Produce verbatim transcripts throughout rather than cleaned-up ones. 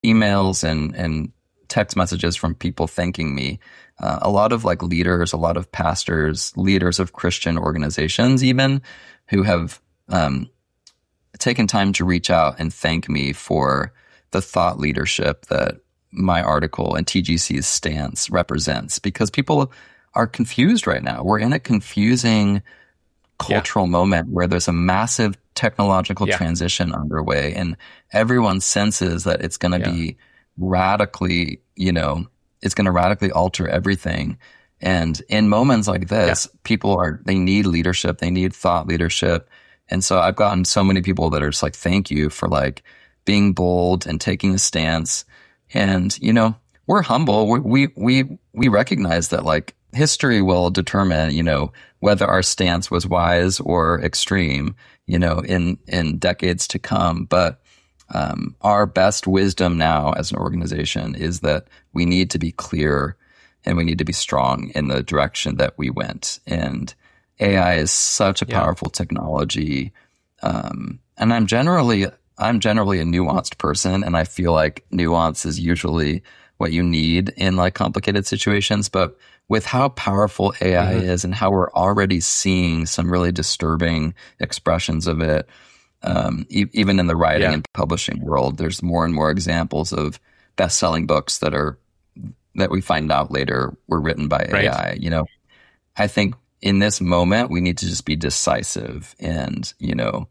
emails and, and text messages from people thanking me. Uh, a lot of like leaders, a lot of pastors, leaders of Christian organizations even, who have um, taken time to reach out and thank me for the thought leadership that my article and T G C's stance represents, because people are confused right now. We're in a confusing cultural yeah. moment where there's a massive technological yeah. transition underway, and everyone senses that it's going to yeah. be radically, you know, it's going to radically alter everything. And in moments like this, yeah. people are, they need leadership, they need thought leadership. And so I've gotten so many people that are just like, thank you for like being bold and taking a stance. And, you know, we're humble. We, we, we, we recognize that like history will determine, you know, whether our stance was wise or extreme, you know, in, in decades to come. But, um, our best wisdom now as an organization is that we need to be clear and we need to be strong in the direction that we went. And A I is such a yeah. powerful technology. Um, and I'm generally, I'm generally a nuanced person, and I feel like nuance is usually what you need in like complicated situations. But with how powerful A I mm-hmm. is and how we're already seeing some really disturbing expressions of it, um, e- even in the writing yeah. and publishing world, there's more and more examples of best-selling books that are that we find out later were written by right. A I. You know, I think in this moment we need to just be decisive, and you know.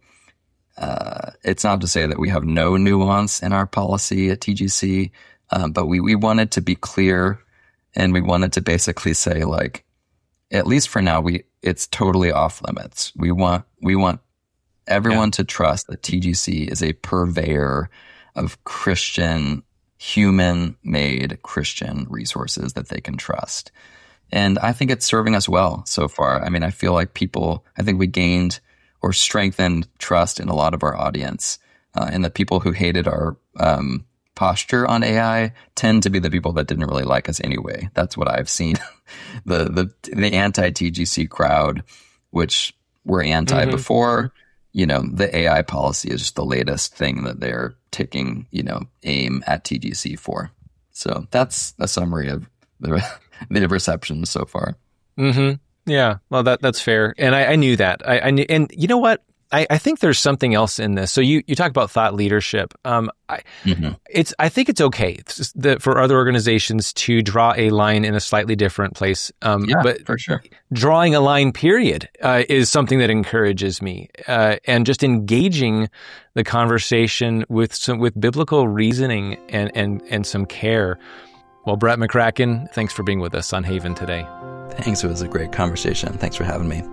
Uh, it's not to say that we have no nuance in our policy at T G C, um, but we, we wanted to be clear, and we wanted to basically say, like, at least for now, we it's totally off limits. We want we want everyone yeah. to trust that T G C is a purveyor of Christian, human-made Christian resources that they can trust. And I think it's serving us well so far. I mean, I feel like people, I think we gained or strengthened trust in a lot of our audience. Uh, and the people who hated our um, posture on A I tend to be the people that didn't really like us anyway. That's what I've seen. the the the anti-T G C crowd, which were anti mm-hmm. before, you know, the A I policy is just the latest thing that they're taking, you know, aim at T G C for. So that's a summary of the, the reception so far. Mm-hmm. Yeah, well, that that's fair, and I, I knew that. I, I knew, and you know what? I, I think there's something else in this. So you, you talk about thought leadership. Um, I, mm-hmm. it's I think it's okay it's the, for other organizations to draw a line in a slightly different place. Um, yeah, but for sure. Drawing a line, period, uh, is something that encourages me, uh, and just engaging the conversation with some with biblical reasoning and and and some care. Well, Brett McCracken, thanks for being with us on Haven today. Thanks. It was a great conversation. Thanks for having me.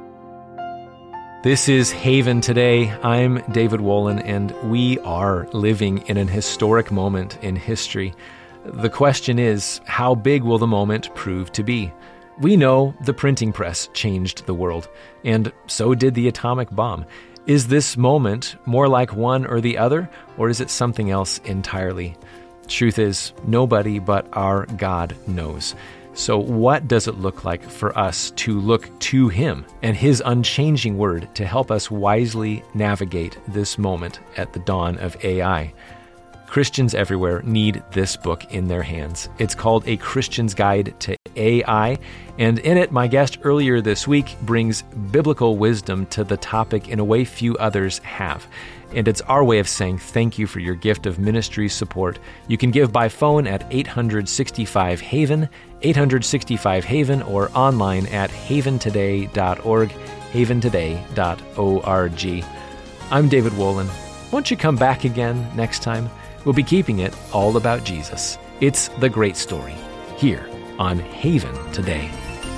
This is Haven Today. I'm David Wolin, and we are living in an historic moment in history. The question is, how big will the moment prove to be? We know the printing press changed the world, and so did the atomic bomb. Is this moment more like one or the other, or is it something else entirely? Truth is, nobody but our God knows. So what does it look like for us to look to Him and His unchanging word to help us wisely navigate this moment at the dawn of A I? Christians everywhere need this book in their hands. It's called A Christian's Guide to A I, and in it, my guest earlier this week brings biblical wisdom to the topic in a way few others have. And it's our way of saying thank you for your gift of ministry support. You can give by phone at eight hundred sixty-five HAVEN, eight hundred sixty-five HAVEN, or online at haven today dot org, haven today dot org. I'm David Wolin. Won't you come back again next time? We'll be keeping it all about Jesus. It's the great story here on Haven Today.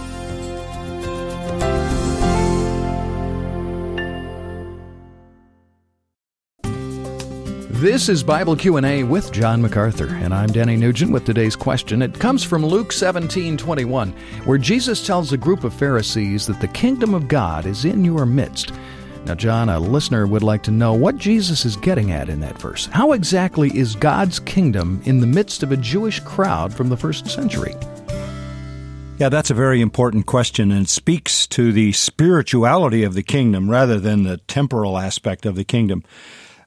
This is Bible Q and A with John MacArthur, and I'm Denny Nugent with today's question. It comes from Luke seventeen twenty-one, where Jesus tells a group of Pharisees that the kingdom of God is in your midst. Now, John, a listener would like to know what Jesus is getting at in that verse. How exactly is God's kingdom in the midst of a Jewish crowd from the first century? Yeah, that's a very important question, and it speaks to the spirituality of the kingdom rather than the temporal aspect of the kingdom.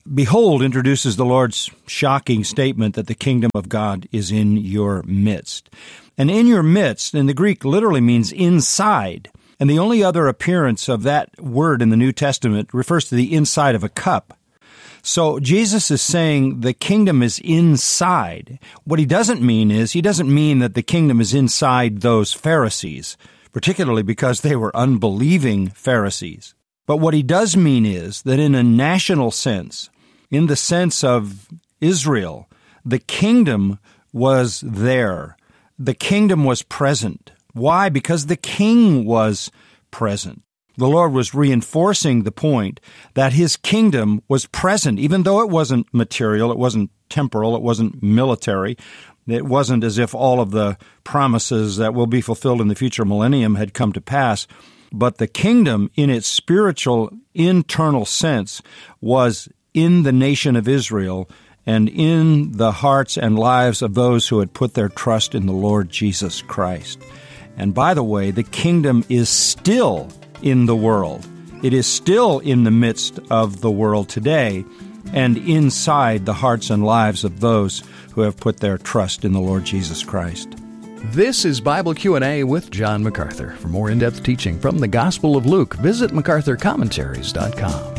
Behold introduces the Lord's shocking statement that the kingdom of God is in your midst. And in your midst, in the Greek, literally means inside. And the only other appearance of that word in the New Testament refers to the inside of a cup. So Jesus is saying the kingdom is inside. What he doesn't mean is, he doesn't mean that the kingdom is inside those Pharisees, particularly because they were unbelieving Pharisees. But what he does mean is that in a national sense, in the sense of Israel, the kingdom was there. The kingdom was present. Why? Because the king was present. The Lord was reinforcing the point that his kingdom was present, even though it wasn't material, it wasn't temporal, it wasn't military. It wasn't as if all of the promises that will be fulfilled in the future millennium had come to pass. But the kingdom, in its spiritual, internal sense, was in the nation of Israel and in the hearts and lives of those who had put their trust in the Lord Jesus Christ. And by the way, the kingdom is still in the world. It is still in the midst of the world today and inside the hearts and lives of those who have put their trust in the Lord Jesus Christ. This is Bible Q and A with John MacArthur. For more in-depth teaching from the Gospel of Luke, visit macarthur commentaries dot com.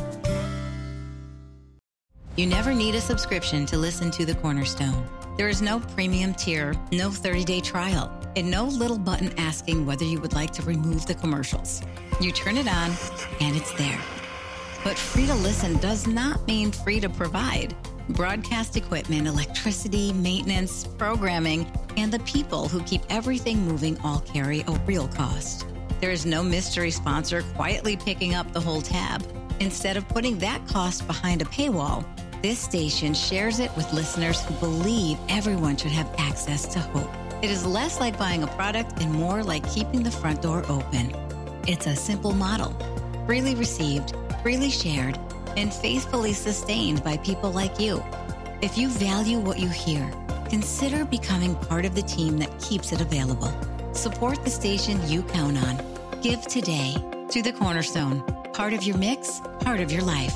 You never need a subscription to listen to The Cornerstone. There is no premium tier, no thirty-day trial, and no little button asking whether you would like to remove the commercials. You turn it on, and it's there. But free to listen does not mean free to provide. Broadcast equipment, electricity, maintenance, programming, and the people who keep everything moving all carry a real cost. There is no mystery sponsor quietly picking up the whole tab. Instead of putting that cost behind a paywall, this station shares it with listeners who believe everyone should have access to hope. It is less like buying a product and more like keeping the front door open. It's a simple model, freely received, freely shared, and faithfully sustained by people like you. If you value what you hear, consider becoming part of the team that keeps it available. Support the station you count on. Give today to The Cornerstone. Part of your mix, part of your life.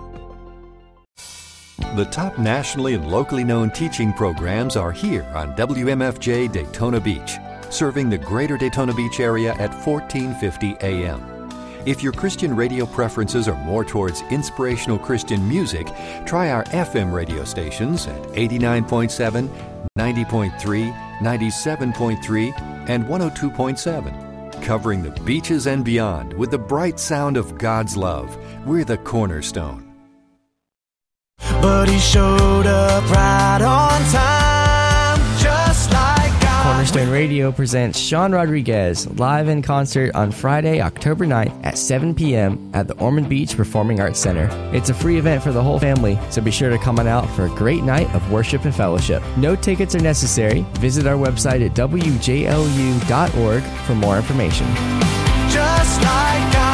The top nationally and locally known teaching programs are here on W M F J Daytona Beach, serving the greater Daytona Beach area at fourteen fifty A M. If your Christian radio preferences are more towards inspirational Christian music, try our F M radio stations at eighty-nine point seven, ninety point three, ninety-seven point three, and one oh two point seven. Covering the beaches and beyond with the bright sound of God's love. We're the Cornerstone. But he showed up right on time, just like God. Cornerstone Radio presents Sean Rodriguez live in concert on Friday, October ninth at seven p.m. at the Ormond Beach Performing Arts Center. It's a free event for the whole family, so be sure to come on out for a great night of worship and fellowship. No tickets are necessary. Visit our website at w j l u dot org for more information. Just like God.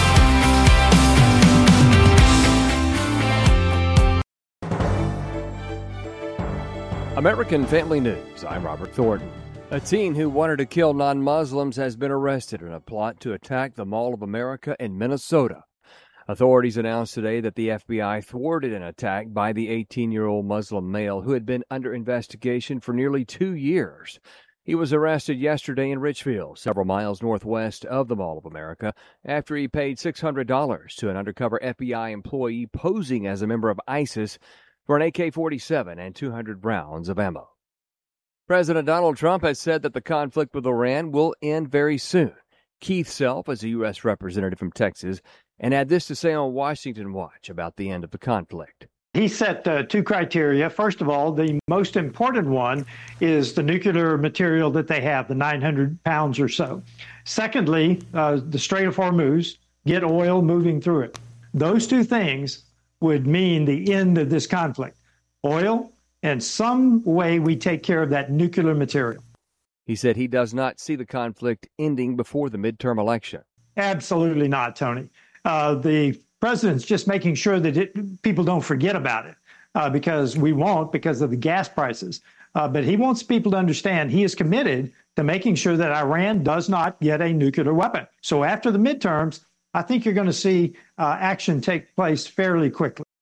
American Family News, I'm Robert Thornton. A teen who wanted to kill non-Muslims has been arrested in a plot to attack the Mall of America in Minnesota. Authorities announced today that the F B I thwarted an attack by the eighteen-year-old Muslim male who had been under investigation for nearly two years. He was arrested yesterday in Richfield, several miles northwest of the Mall of America, after he paid six hundred dollars to an undercover F B I employee posing as a member of ISIS for an A K forty-seven and two hundred rounds of ammo. President Donald Trump has said that the conflict with Iran will end very soon. Keith Self is a U S representative from Texas and had this to say on Washington Watch about the end of the conflict. He set uh, two criteria. First of all, the most important one is the nuclear material that they have, the nine hundred pounds or so. Secondly, uh, the Strait of Hormuz, get oil moving through it. Those two things would mean the end of this conflict. Oil, and some way we take care of that nuclear material. He said he does not see the conflict ending before the midterm election. Absolutely not, Tony. Uh, the president's just making sure that it, people don't forget about it, uh, because we won't because of the gas prices. Uh, but he wants people to understand he is committed to making sure that Iran does not get a nuclear weapon. So after the midterms, I think you're going to see uh, action take place fairly quickly.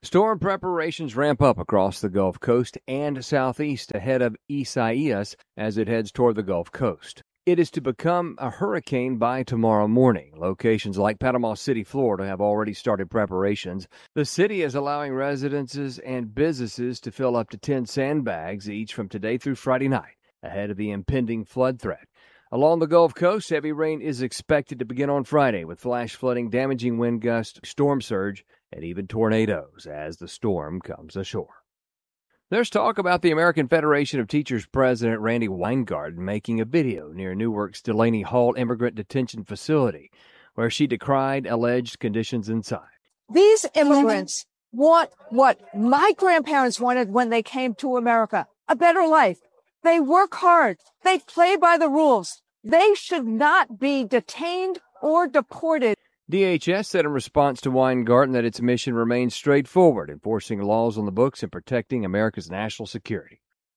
Storm preparations ramp up across the Gulf Coast and southeast ahead of Isaias as it heads toward the Gulf Coast. It is to become a hurricane by tomorrow morning. Locations like Panama City, Florida have already started preparations. The city is allowing residences and businesses to fill up to ten sandbags each from today through Friday night ahead of the impending flood threat. Along the Gulf Coast, heavy rain is expected to begin on Friday with flash flooding, damaging wind gusts, storm surge, and even tornadoes as the storm comes ashore. There's talk about the American Federation of Teachers President Randi Weingarten making a video near Newark's Delaney Hall Immigrant Detention Facility, where she decried alleged conditions inside. These immigrants want what my grandparents wanted when they came to America, a better life. They work hard. They play by the rules. They should not be detained or deported. D H S said in response to Weingarten that its mission remains straightforward, enforcing laws on the books and protecting America's national security.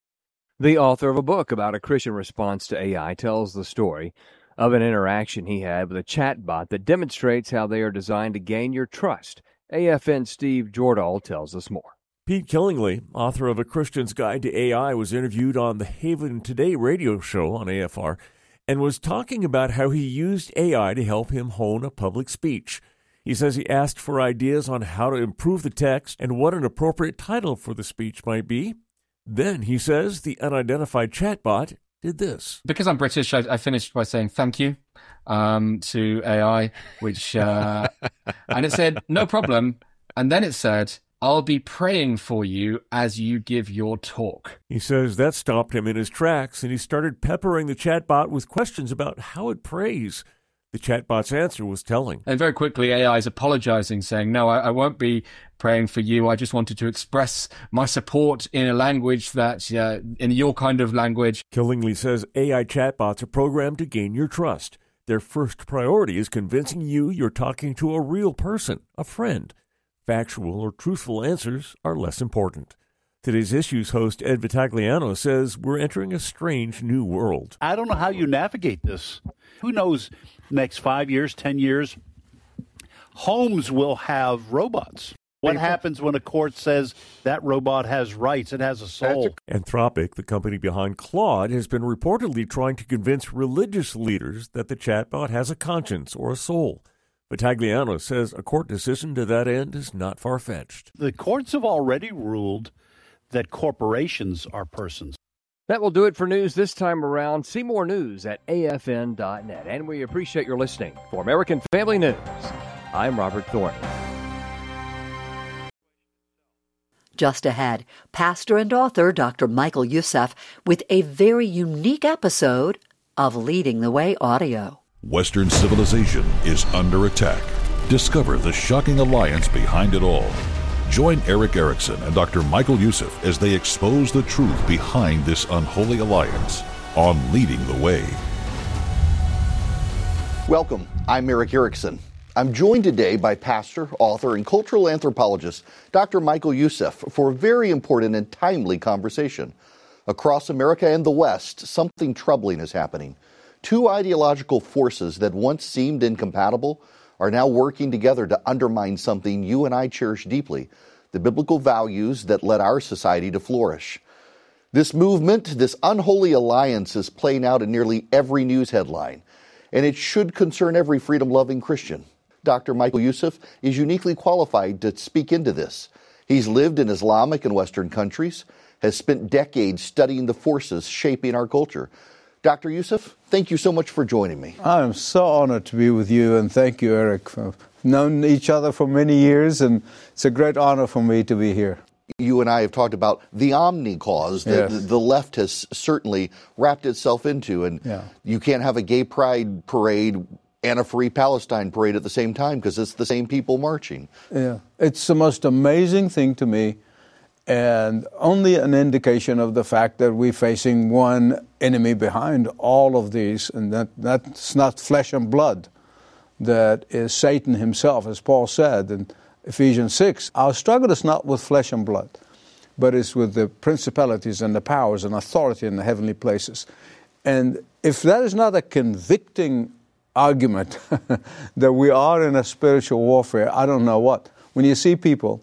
The author of a book about a Christian response to A I tells the story of an interaction he had with a chatbot that demonstrates how they are designed to gain your trust. A F N's Steve Jordahl tells us more. Pete Killingly, author of A Christian's Guide to A I, was interviewed on the Haven Today radio show on A F R and was talking about how he used A I to help him hone a public speech. He says he asked for ideas on how to improve the text and what an appropriate title for the speech might be. Then, he says, the unidentified chatbot did this. Because I'm British, I, I finished by saying thank you um, to A I, which uh, and it said, no problem. And then it said, I'll be praying for you as you give your talk. He says that stopped him in his tracks, and he started peppering the chatbot with questions about how it prays. The chatbot's answer was telling. And very quickly, A I is apologizing, saying, no, I, I won't be praying for you. I just wanted to express my support in a language that, uh, in your kind of language. Killingly says A I chatbots are programmed to gain your trust. Their first priority is convincing you you're talking to a real person, a friend. Factual or truthful answers are less important. Today's Issues host Ed Vitagliano says we're entering a strange new world. I don't know how you navigate this. Who knows, next five years, ten years, homes will have robots. What happens when a court says that robot has rights, it has a soul? Anthropic, the company behind Claude, has been reportedly trying to convince religious leaders that the chatbot has a conscience or a soul. Vitagliano says a court decision to that end is not far-fetched. The courts have already ruled that corporations are persons. That will do it for news this time around. See more news at A F N dot net. And we appreciate your listening. For American Family News, I'm Robert Thornton. Just ahead, pastor and author Doctor Michael Youssef with a very unique episode of Leading the Way Audio. Western civilization is under attack. Discover the shocking alliance behind it all. Join Eric Erickson and Doctor Michael Youssef as they expose the truth behind this unholy alliance on Leading the Way. Welcome. I'm Eric Erickson. I'm joined today by pastor, author, and cultural anthropologist Doctor Michael Youssef for a very important and timely conversation. Across America and the West, something troubling is happening. Two ideological forces that once seemed incompatible are now working together to undermine something you and I cherish deeply, the biblical values that led our society to flourish. This movement, this unholy alliance, is playing out in nearly every news headline, and it should concern every freedom-loving Christian. Doctor Michael Youssef is uniquely qualified to speak into this. He's lived in Islamic and Western countries, has spent decades studying the forces shaping our culture. Doctor Youssef, thank you so much for joining me. I'm so honored to be with you, and thank you, Eric. We've known each other for many years, and it's a great honor for me to be here. You and I have talked about the Omni cause that yes. the left has certainly wrapped itself into, and yeah. you can't have a gay pride parade and a free Palestine parade at the same time because it's the same people marching. Yeah, it's the most amazing thing to me, and only an indication of the fact that we're facing one enemy behind all of these, and that that's not flesh and blood. That is Satan himself, as Paul said in Ephesians six. Our struggle is not with flesh and blood, but it's with the principalities and the powers and authority in the heavenly places. And if that is not a convicting argument that we are in a spiritual warfare, I don't know what. When you see people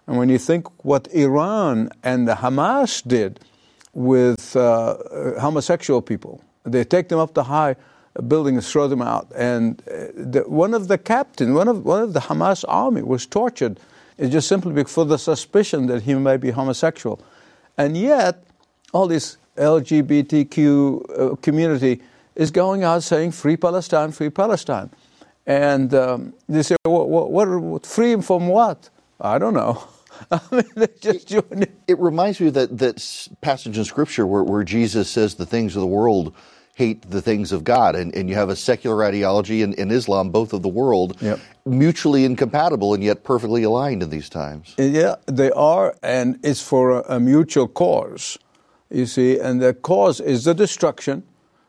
And when you think what Iran and the Hamas did with uh, homosexual people, they take them up to high buildings, throw them out. And the, one of the captains, one of one of the Hamas army was tortured, it's just simply for the suspicion that he may be homosexual. And yet, all this L G B T Q uh, community is going out saying, free Palestine, free Palestine. And um, they say, what, what, what, free from what? I don't know. I mean, they just join it. It reminds me of that, that passage in Scripture where, where Jesus says the things of the world hate the things of God. And, and you have a secular ideology and, and Islam, both of the world, yep. mutually incompatible and yet perfectly aligned in these times. Yeah, they are, and it's for a, a mutual cause, you see. And the cause is the destruction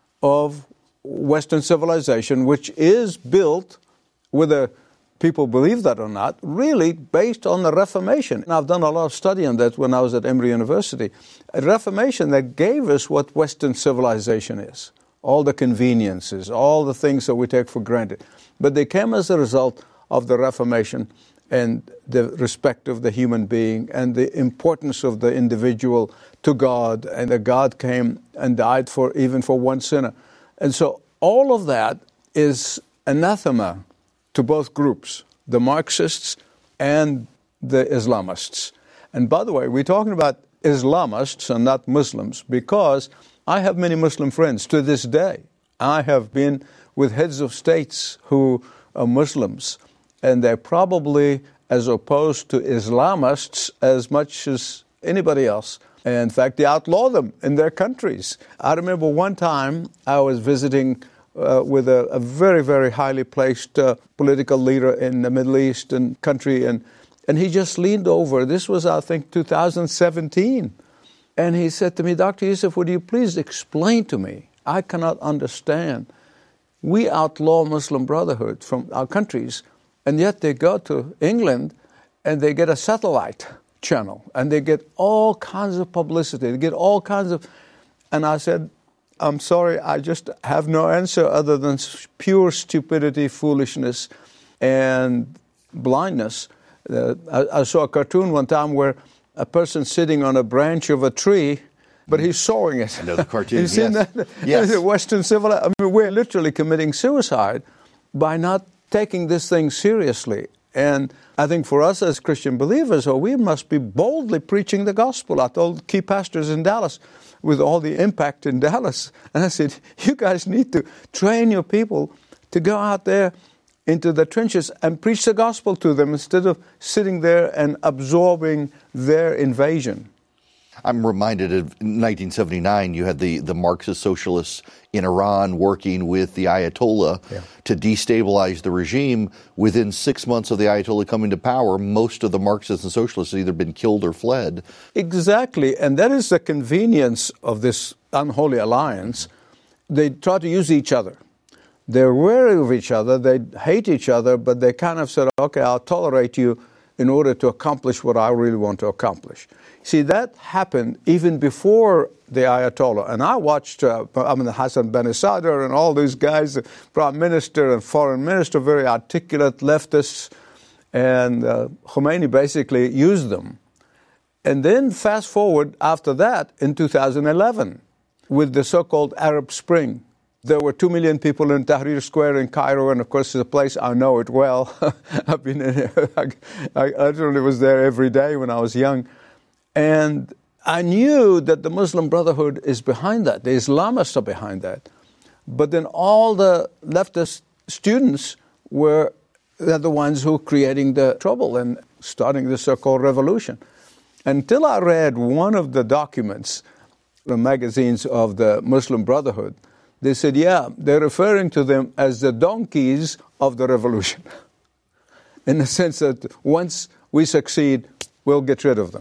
of Western civilization, which is built, whether people believe that or not, really based on the Reformation. And I've done a lot of study on that when I was at Emory University. A Reformation that gave us what Western civilization is. All the conveniences, all the things that we take for granted. But they came as a result of the Reformation and the respect of the human being and the importance of the individual to God. And that God came and died for even for one sinner. And so all of that is anathema to both groups, the Marxists and the Islamists. And by the way, we're talking about Islamists and not Muslims because I have many Muslim friends to this day. I have been with heads of states who are Muslims, and they're probably as opposed to Islamists as much as anybody else. And in fact, they outlaw them in their countries. I remember one time I was visiting uh, with a, a very, very highly placed uh, political leader in the Middle Eastern country, and, and he just leaned over. This was, I think, two thousand seventeen. And he said to me, Doctor Youssef, would you please explain to me? I cannot understand. We outlaw Muslim Brotherhood from our countries, and yet they go to England and they get a satellite channel, and they get all kinds of publicity. They get all kinds of... And I said, I'm sorry, I just have no answer other than pure stupidity, foolishness, and blindness. Uh, I, I saw a cartoon one time where a person sitting on a branch of a tree, but he's sawing it. I know the cartoon, You've seen yes. that? Yes. Western civilization. I mean, we're literally committing suicide by not taking this thing seriously. And I think for us as Christian believers, oh, we must be boldly preaching the gospel. I told key pastors in Dallas, with all the impact in Dallas, and I said, you guys need to train your people to go out there into the trenches and preach the gospel to them instead of sitting there and absorbing their invasion. I'm reminded of nineteen seventy-nine, you had the, the Marxist socialists in Iran working with the Ayatollah yeah. to destabilize the regime. Within six months of the Ayatollah coming to power, most of the Marxists and socialists had either been killed or fled. Exactly, and that is the convenience of this unholy alliance. They try to use each other. They're wary of each other, they hate each other, but they kind of said, okay, I'll tolerate you in order to accomplish what I really want to accomplish. See, that happened even before the Ayatollah. And I watched, uh, I mean, Hassan Banisadr and all these guys, the prime minister and foreign minister, very articulate leftists, and uh, Khomeini basically used them. And then fast forward after that in two thousand eleven with the so-called Arab Spring. There were two million people in Tahrir Square in Cairo, and of course it's a place I know it well. I've been in it. I, I literally was there every day when I was young. And I knew that the Muslim Brotherhood is behind that. The Islamists are behind that. But then all the leftist students were they're the ones who were creating the trouble and starting the so-called revolution. Until I read one of the documents, the magazines of the Muslim Brotherhood, they said, yeah, they're referring to them as the donkeys of the revolution. In the sense that once we succeed, we'll get rid of them.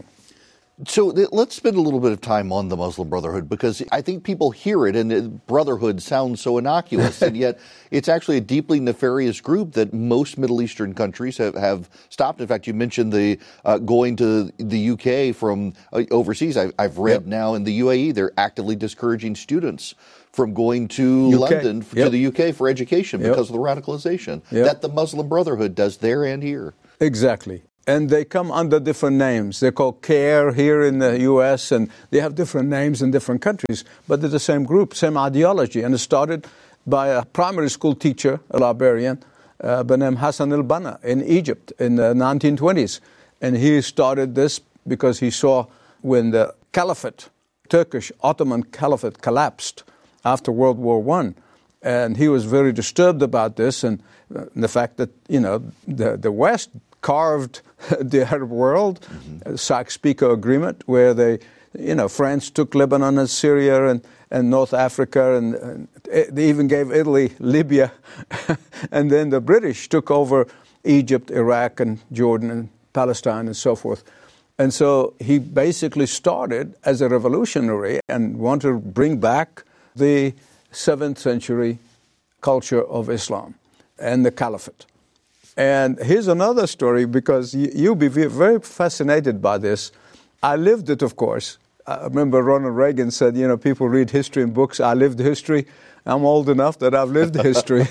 So let's spend a little bit of time on the Muslim Brotherhood, because I think people hear it and brotherhood sounds so innocuous, and yet it's actually a deeply nefarious group that most Middle Eastern countries have, have stopped. In fact, you mentioned the uh, going to the U K from uh, overseas. I, I've read yep. now in the U A E they're actively discouraging students from going to U K. London Yep. to the U K for education yep. because of the radicalization yep. that the Muslim Brotherhood does there and here. Exactly. And they come under different names. They're called CARE here in the U S, and they have different names in different countries, but they're the same group, same ideology. And it started by a primary school teacher, a librarian, uh, Benem Hassan al-Banna in Egypt in the nineteen twenties. And he started this because he saw when the caliphate, Turkish Ottoman Caliphate, collapsed after World War One. And he was very disturbed about this and uh, the fact that, you know, the, the West carved the Arab world, mm-hmm. Sykes-Picot Agreement, where they, you know, France took Lebanon and Syria and, and North Africa, and, and they even gave Italy Libya. And then the British took over Egypt, Iraq, and Jordan, and Palestine, and so forth. And so he basically started as a revolutionary and wanted to bring back the seventh century culture of Islam and the Caliphate. And here's another story, because you'll be very fascinated by this. I lived it, of course. I remember Ronald Reagan said, you know, people read history in books. I lived history. I'm old enough that I've lived history.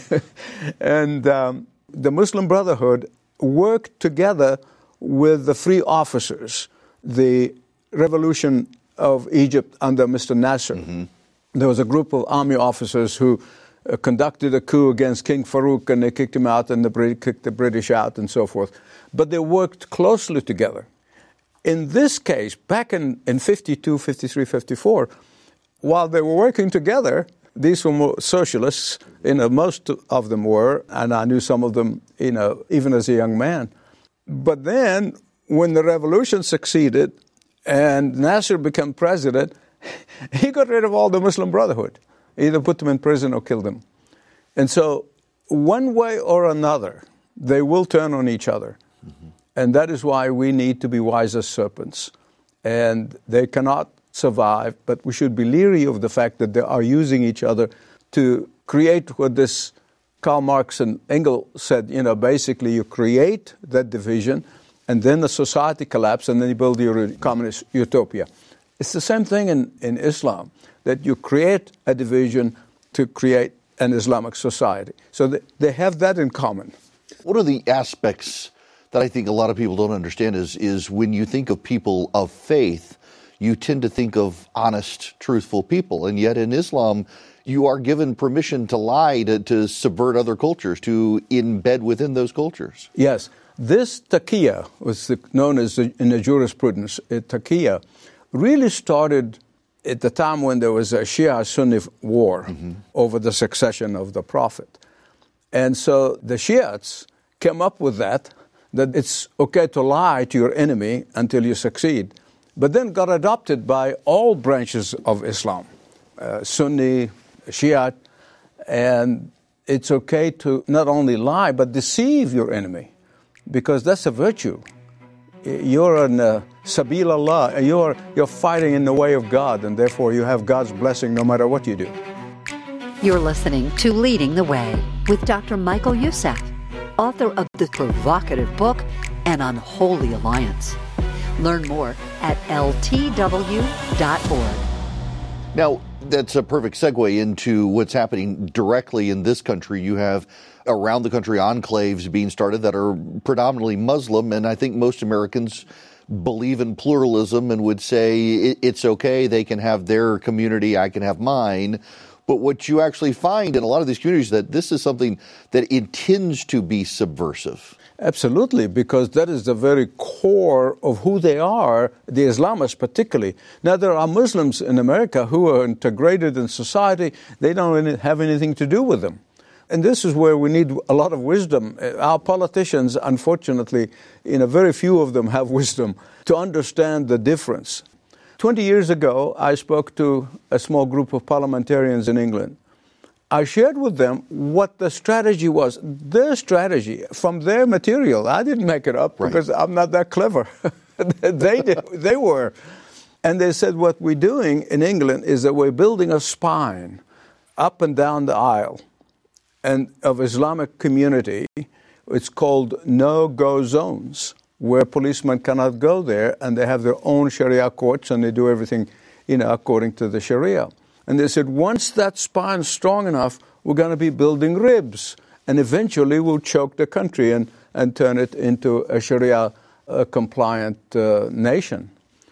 And um, the Muslim Brotherhood worked together with the free officers, the revolution of Egypt under Mister Nasser. Mm-hmm. There was a group of army officers who Uh, conducted a coup against King Farouk, and they kicked him out, and the Brit- kicked the British out, and so forth. But they worked closely together. In this case, back in, in fifty-two, fifty-three, fifty-four, while they were working together, these were more socialists, you know, most of them were, and I knew some of them, you know, even as a young man. But then, when the revolution succeeded, and Nasser became president, he got rid of all the Muslim Brotherhood. Either put them in prison or kill them. And so, one way or another, they will turn on each other. Mm-hmm. And that is why we need to be wise as serpents. And they cannot survive, but we should be leery of the fact that they are using each other to create what this Karl Marx and Engels said, you know, basically you create that division, and then the society collapses, and then you build your communist utopia. It's the same thing in, in Islam, that you create a division to create an Islamic society. So they, they have that in common. One of the aspects that I think a lot of people don't understand is, is when you think of people of faith, you tend to think of honest, truthful people. And yet in Islam, you are given permission to lie, to, to subvert other cultures, to embed within those cultures. Yes. This taqiyya, was the, known as the, in the jurisprudence, uh, taqiyya, really started at the time when there was a Shia-Sunni war mm-hmm. over the succession of the Prophet. And so the Shiites came up with that, that it's okay to lie to your enemy until you succeed, but then got adopted by all branches of Islam, uh, Sunni, Shiite, and it's okay to not only lie, but deceive your enemy, because that's a virtue. You're in uh, Sabil Allah, you're, you're fighting in the way of God, and therefore you have God's blessing no matter what you do. You're listening to Leading the Way with Doctor Michael Youssef, author of the provocative book, An Unholy Alliance. Learn more at L T W dot org. Now, that's a perfect segue into what's happening directly in this country. You have around the country enclaves being started that are predominantly Muslim, and I think most Americans believe in pluralism and would say it's okay, they can have their community, I can have mine. But what you actually find in a lot of these communities is that this is something that intends to be subversive. Absolutely, because that is the very core of who they are, the Islamists particularly. Now, there are Muslims in America who are integrated in society. They don't have anything to do with them. And this is where we need a lot of wisdom. Our politicians, unfortunately, you know, very few of them have wisdom to understand the difference. Twenty years ago, I spoke to a small group of parliamentarians in England. I shared with them what the strategy was, their strategy, from their material. I didn't make it up right. because I'm not that clever. they did, they were. And they said what we're doing in England is that we're building a spine up and down the aisle and of Islamic community. It's called no-go zones, where policemen cannot go there, and they have their own Sharia courts, and they do everything, you know, according to the Sharia. And they said, once that spine's strong enough, we're going to be building ribs, and eventually we'll choke the country and, and turn it into a Sharia a compliant uh, nation.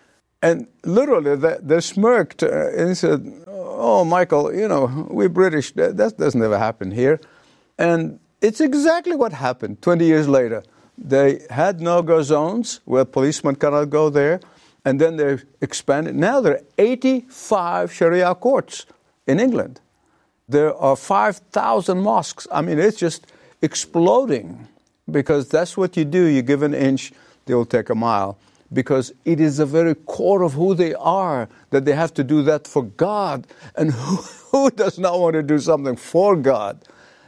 And literally, they, they smirked uh, and said, "Oh, Michael, you know, we British, that, that doesn't ever happen here." And it's exactly what happened twenty years later. They had no-go zones where policemen cannot go there, and then they expanded. Now there are eighty-five Sharia courts in England. There are five thousand mosques. I mean, it's just exploding, because that's what you do. You give an inch, they'll take a mile. Because it is the very core of who they are, that they have to do that for God. And who, who does not want to do something for God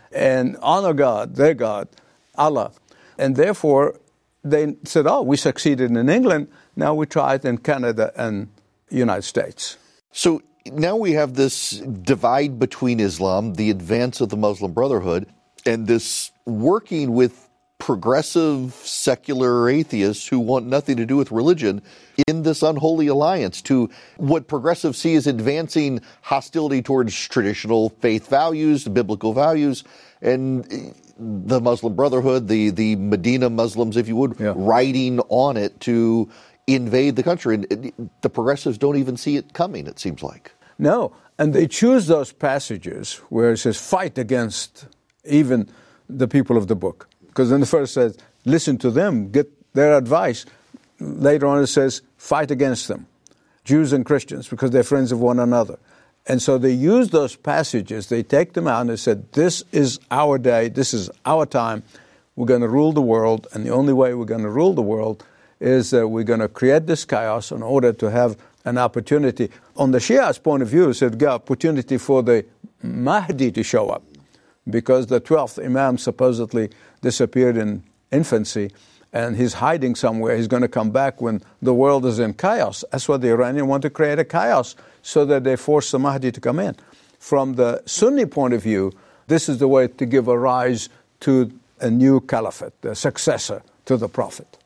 and honor God, their God, Allah? And therefore, they said, oh, we succeeded in England, now we try it in Canada and United States. So now we have this divide between Islam, the advance of the Muslim Brotherhood, and this working with progressive secular atheists who want nothing to do with religion in this unholy alliance to what progressives see as advancing hostility towards traditional faith values, biblical values, and the Muslim Brotherhood, the, the Medina Muslims, if you would, yeah. riding on it to invade the country. And the progressives don't even see it coming, it seems like. No, and they choose those passages where it says fight against even the people of the book. Because then the first says, listen to them, get their advice. Later on it says, fight against them, Jews and Christians, because they're friends of one another. And so they use those passages, they take them out and they said, this is our day, this is our time, we're going to rule the world, and the only way we're going to rule the world is that we're going to create this chaos in order to have an opportunity. On the Shia's point of view, it said, God, opportunity for the Mahdi to show up, because the twelfth Imam supposedly disappeared in infancy, and he's hiding somewhere. He's going to come back when the world is in chaos. That's why the Iranians want to create a chaos, so that they force the Mahdi to come in. From the Sunni point of view, this is the way to give a rise to a new caliphate, the successor to the Prophet.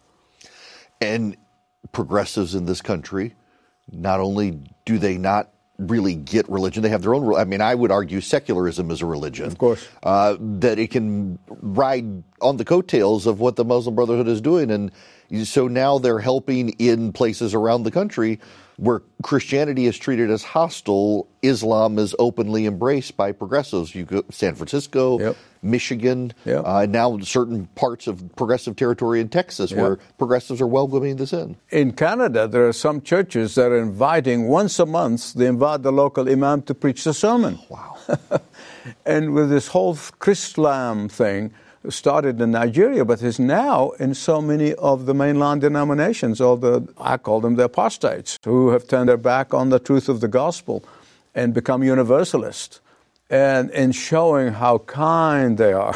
And progressives in this country, not only do they not really get religion, they have their own. I mean, I would argue secularism is a religion. Of course. Uh, that it can ride on the coattails of what the Muslim Brotherhood is doing. And so now they're helping in places around the country where Christianity is treated as hostile. Islam is openly embraced by progressives. You go San Francisco, yep. Michigan, yep. Uh, now certain parts of progressive territory in Texas yep. where progressives are welcoming this in. In Canada, there are some churches that are inviting once a month, they invite the local imam to preach the sermon. Wow. And with this whole Chrislam thing, started in Nigeria, but is now in so many of the mainline denominations, all the, I call them the apostates, who have turned their back on the truth of the gospel and become universalists, and in showing how kind they are.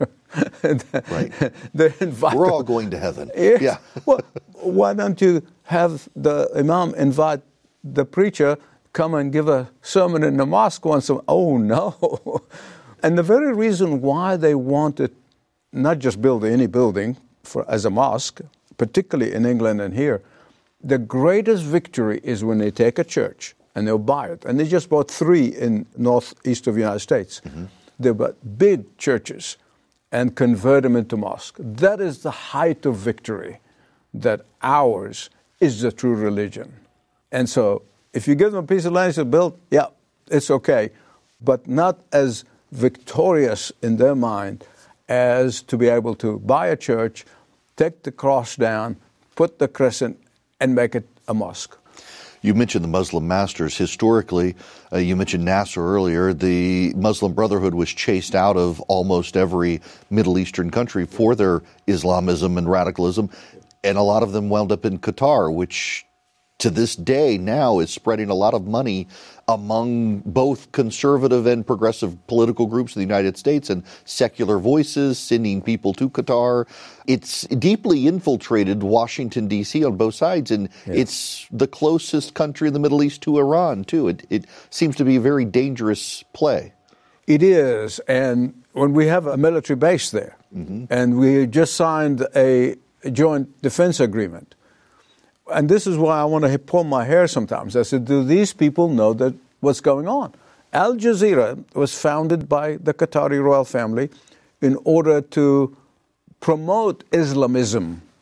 Right. They invite We're all them. going to heaven. Yes. Yeah. Well, why don't you have the imam invite the preacher, come and give a sermon in the mosque once a Oh, no. And the very reason why they wanted not just build any building for as a mosque, particularly in England and here, the greatest victory is when they take a church and they'll buy it. And they just bought three in northeast of the United States. Mm-hmm. They bought big churches and convert them into mosques. That is the height of victory, that ours is the true religion. And so if you give them a piece of land to build, yeah, it's okay, but not as victorious in their mind as to be able to buy a church, take the cross down, put the crescent, and make it a mosque. You mentioned the Muslim masters. Historically, uh, you mentioned Nasser earlier. The Muslim Brotherhood was chased out of almost every Middle Eastern country for their Islamism and radicalism, and a lot of them wound up in Qatar, which to this day now is spreading a lot of money among both conservative and progressive political groups in the United States and secular voices, sending people to Qatar. It's deeply infiltrated Washington, D C on both sides, and yes. It's the closest country in the Middle East to Iran, too. It, it seems to be a very dangerous play. It is, and when we have a military base there, mm-hmm. and we just signed a joint defense agreement, and this is why I want to pull my hair sometimes. I said, do these people know that what's going on? Al Jazeera was founded by the Qatari royal family in order to promote Islamism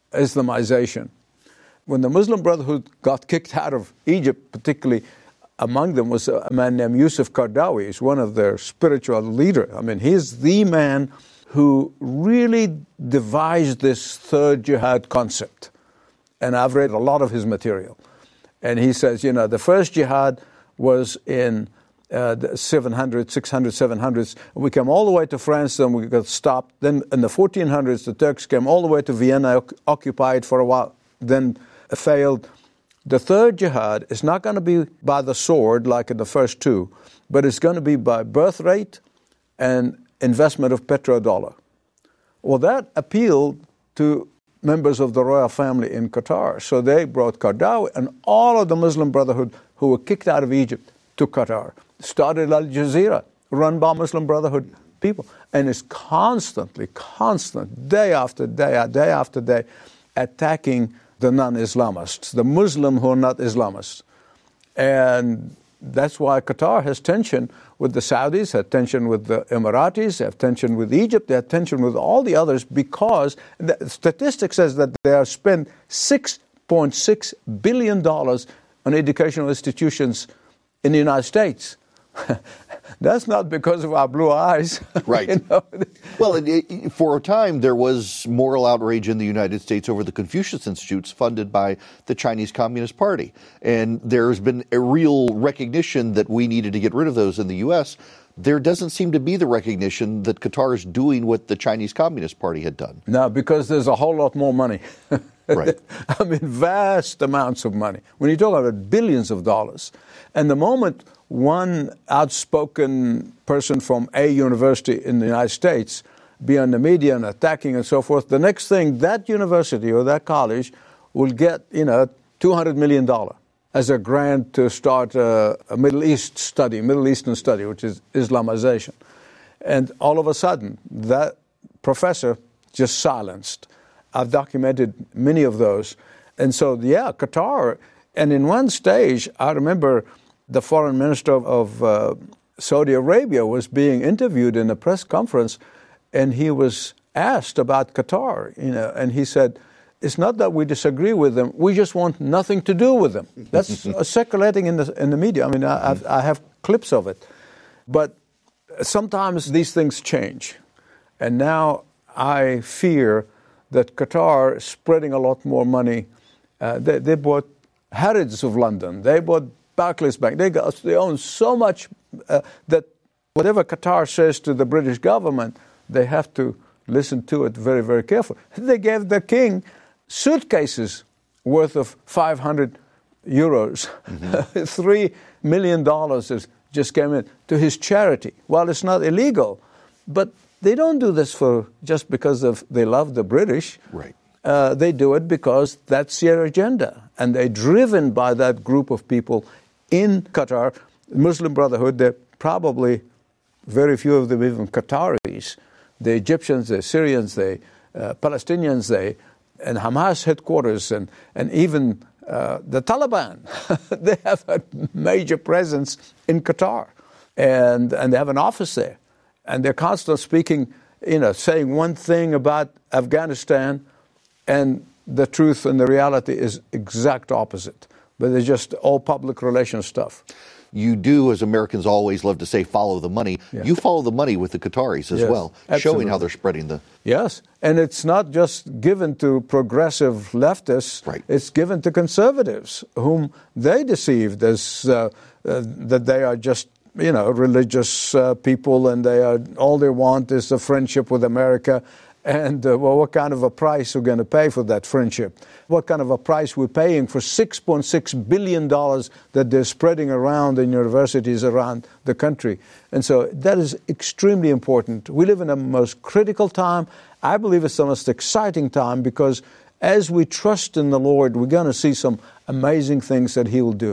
Islamization. When the Muslim Brotherhood got kicked out of Egypt, particularly among them was a man named Yusuf Qaradawi. He's one of their spiritual leaders. I mean, he's the man who really devised this third jihad concept. And I've read a lot of his material. And he says, you know, the first jihad was in uh, the seven hundreds, six hundreds, seven hundreds. We came all the way to France, then we got stopped. Then in the fourteen hundreds, the Turks came all the way to Vienna, occupied for a while, then failed. The third jihad is not going to be by the sword like in the first two, but it's going to be by birth rate and investment of petrodollar. Well, that appealed to members of the royal family in Qatar. So they brought Qaradawi and all of the Muslim Brotherhood who were kicked out of Egypt to Qatar. Started Al Jazeera, run by Muslim Brotherhood people. And it's constantly, constant, day after day, day after day, attacking the non-Islamists, the Muslim who are not Islamists. And that's why Qatar has tension with the Saudis, have tension with the Emiratis, have tension with Egypt, they have tension with all the others because the statistic says that they have spent six point six billion dollars on educational institutions in the United States. That's not because of our blue eyes. Right. You know? Well, it, it, for a time, there was moral outrage in the United States over the Confucius Institutes funded by the Chinese Communist Party. And there's been a real recognition that we needed to get rid of those in the U S. There doesn't seem to be the recognition that Qatar is doing what the Chinese Communist Party had done. No, because there's a whole lot more money. Right. I mean, vast amounts of money. When you talk about billions of dollars. And the moment one outspoken person from a university in the United States be on the media and attacking and so forth, the next thing, that university or that college will get, you know, two hundred million dollars as a grant to start a, a Middle East study, Middle Eastern study, which is Islamization. And all of a sudden, that professor just silenced. I've documented many of those. And so, yeah, Qatar, and in one stage, I remember the foreign minister of uh, Saudi Arabia was being interviewed in a press conference, and he was asked about Qatar, you know, and he said, it's not that we disagree with them, we just want nothing to do with them. That's circulating in the in the media. I mean, I, I've, I have clips of it. But sometimes these things change. And now I fear that Qatar is spreading a lot more money. Uh, they, they bought Harrods of London. They bought Barclays Bank. They, got, they own so much uh, that whatever Qatar says to the British government, they have to listen to it very, very carefully. They gave the king suitcases worth of five hundred euros. Mm-hmm. Three million dollars is, just came in to his charity. Well, it's not illegal, but they don't do this for just because of they love the British. Right. Uh, they do it because that's their agenda. And they're driven by that group of people in Qatar. Muslim Brotherhood, they're probably very few of them even Qataris. The Egyptians, the Syrians, the uh, Palestinians, they, and Hamas headquarters, and, and even uh, the Taliban. They have a major presence in Qatar. And, and they have an office there. And they're constantly speaking, you know, saying one thing about Afghanistan, and the truth and the reality is exact opposite. But they're just all public relations stuff. You do, as Americans always love to say, follow the money. Yeah. You follow the money with the Qataris as yes, well, absolutely. Showing how they're spreading the... Yes, and it's not just given to progressive leftists. Right. It's given to conservatives, whom they deceived as uh, uh, that they are just, you know, religious uh, people, and they are all they want is a friendship with America. And, uh, well, what kind of a price we're going to pay for that friendship? What kind of a price we're paying for six point six billion dollars that they're spreading around in universities around the country? And so that is extremely important. We live in a most critical time. I believe it's the most exciting time because as we trust in the Lord, we're going to see some amazing things that He will do.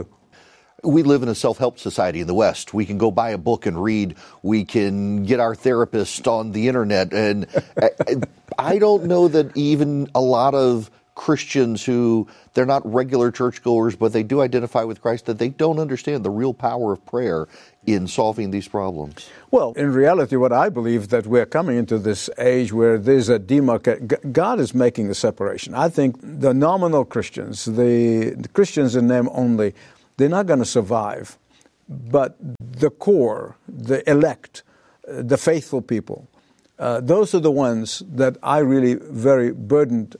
We live in a self-help society in the West. We can go buy a book and read. We can get our therapist on the internet. And I don't know that even a lot of Christians who, they're not regular churchgoers, but they do identify with Christ, that they don't understand the real power of prayer in solving these problems? Well, in reality, what I believe that we're coming into this age where there's a demarcation. God is making the separation. I think the nominal Christians, the, the Christians in name only, they're not going to survive. But the core, the elect, the faithful people, uh, those are the ones that I really very burdened